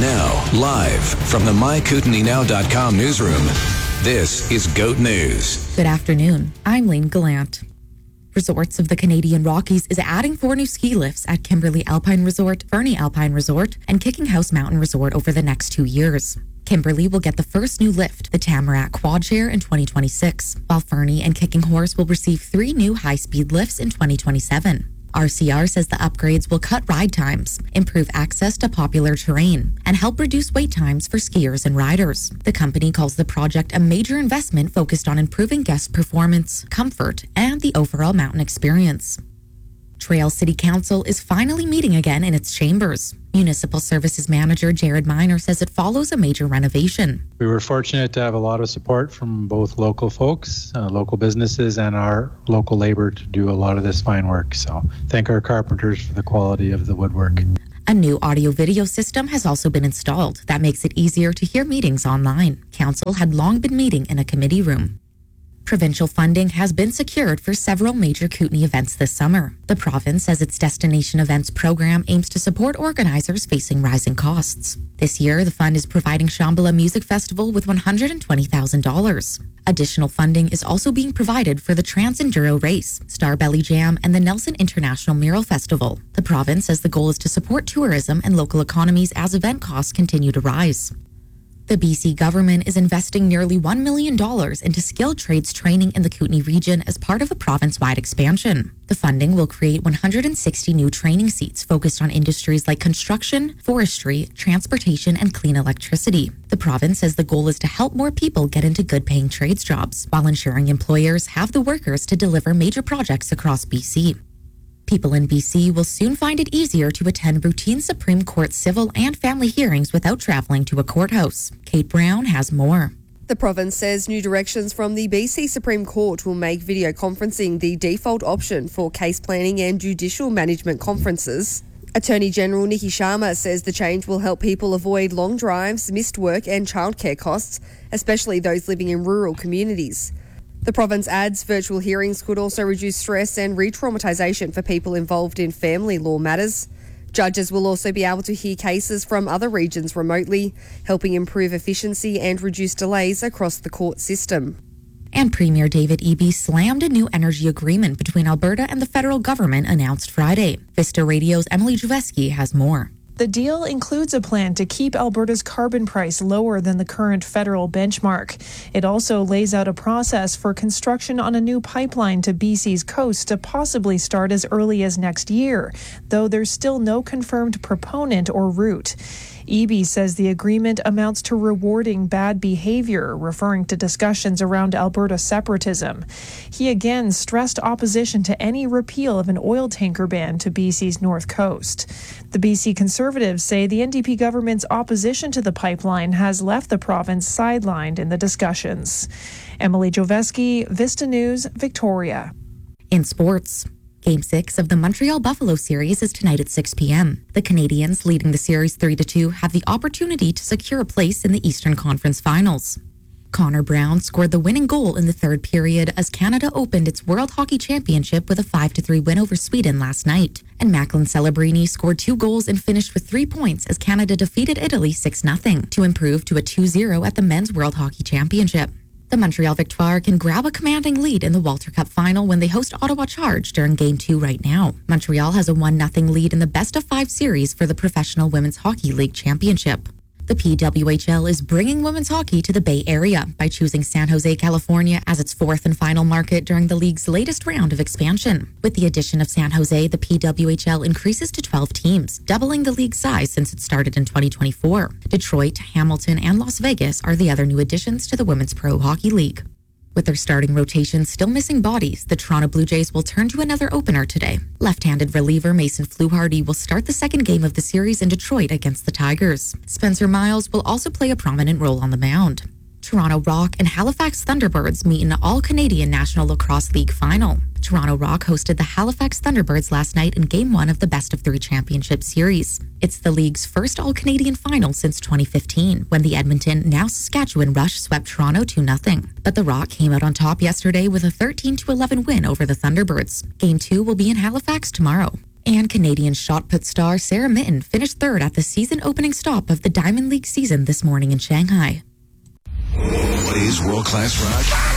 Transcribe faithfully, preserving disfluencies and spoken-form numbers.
Now, live from the my kootenai now dot com newsroom, this is GOAT News. Good afternoon. I'm Lane Gallant. Resorts of the Canadian Rockies is adding four new ski lifts at Kimberley Alpine Resort, Fernie Alpine Resort, and Kicking House Mountain Resort over the next two years. Kimberley will get the first new lift, the Tamarack Quad Chair, in twenty twenty-six, while Fernie and Kicking Horse will receive three new high-speed lifts in twenty twenty-seven. R C R says the upgrades will cut ride times, improve access to popular terrain, and help reduce wait times for skiers and riders. The company calls the project a major investment focused on improving guest performance, comfort, and the overall mountain experience. Trail City Council is finally meeting again in its chambers. Municipal Services Manager Jared Miner says it follows a major renovation. We were fortunate to have a lot of support from both local folks, uh, local businesses, and our local labor to do a lot of this fine work. So thank our carpenters for the quality of the woodwork. A new audio-video system has also been installed that makes it easier to hear meetings online. Council had long been meeting in a committee room. Provincial funding has been secured for several major Kootenai events this summer. The province says its Destination Events program aims to support organizers facing rising costs. This year, the fund is providing Shambhala Music Festival with one hundred twenty thousand dollars. Additional funding is also being provided for the Trans Enduro Race, Star Belly Jam, and the Nelson International Mural Festival. The province says the goal is to support tourism and local economies as event costs continue to rise. The B C government is investing nearly one million dollars into skilled trades training in the Kootenai region as part of a province-wide expansion. The funding will create one hundred sixty new training seats focused on industries like construction, forestry, transportation, and clean electricity. The province says the goal is to help more people get into good-paying trades jobs, while ensuring employers have the workers to deliver major projects across B C. People in B C will soon find it easier to attend routine Supreme Court civil and family hearings without traveling to a courthouse. Kate Brown has more. The province says new directions from the B C Supreme Court will make video conferencing the default option for case planning and judicial management conferences. Attorney General Nikki Sharma says the change will help people avoid long drives, missed work and childcare costs, especially those living in rural communities. The province adds virtual hearings could also reduce stress and re-traumatisation for people involved in family law matters. Judges will also be able to hear cases from other regions remotely, helping improve efficiency and reduce delays across the court system. And Premier David Eby slammed a new energy agreement between Alberta and the federal government announced Friday. Vista Radio's Emily Juveski has more. The deal includes a plan to keep Alberta's carbon price lower than the current federal benchmark. It also lays out a process for construction on a new pipeline to B C's coast to possibly start as early as next year, though there's still no confirmed proponent or route. Eby says the agreement amounts to rewarding bad behavior, referring to discussions around Alberta separatism. He again stressed opposition to any repeal of an oil tanker ban to B C's north coast. The B C Conservatives say the N D P government's opposition to the pipeline has left the province sidelined in the discussions. Emily Joveski, Vista News, Victoria. In sports, Game six of the Montreal Buffalo series is tonight at six p.m. The Canadians, leading the series three to two, have the opportunity to secure a place in the Eastern Conference Finals. Connor Brown scored the winning goal in the third period as Canada opened its World Hockey Championship with a five to three win over Sweden last night. And Macklin Celebrini scored two goals and finished with three points as Canada defeated Italy six nothing to improve to a two zero at the Men's World Hockey Championship. The Montreal Victoire can grab a commanding lead in the Walter Cup final when they host Ottawa Charge during Game two right now. Montreal has a one nothing lead in the best of five series for the Professional Women's Hockey League Championship. The P W H L is bringing women's hockey to the Bay Area by choosing San Jose, California as its fourth and final market during the league's latest round of expansion. With the addition of San Jose, the P W H L increases to twelve teams, doubling the league's size since it started in twenty twenty-four. Detroit, Hamilton, and Las Vegas are the other new additions to the Women's Pro Hockey League. With their starting rotation still missing bodies, the Toronto Blue Jays will turn to another opener today. Left-handed reliever Mason Fluharty will start the second game of the series in Detroit against the Tigers. Spencer Miles will also play a prominent role on the mound. Toronto Rock and Halifax Thunderbirds meet in the All-Canadian National Lacrosse League final. Toronto Rock hosted the Halifax Thunderbirds last night in Game one of the Best of Three Championship Series. It's the league's first All-Canadian final since twenty fifteen, when the Edmonton, now Saskatchewan Rush swept Toronto two nothing. But the Rock came out on top yesterday with a thirteen to eleven win over the Thunderbirds. Game two will be in Halifax tomorrow. And Canadian shot put star Sarah Mitten finished third at the season opening stop of the Diamond League season this morning in Shanghai. What is world-class rock?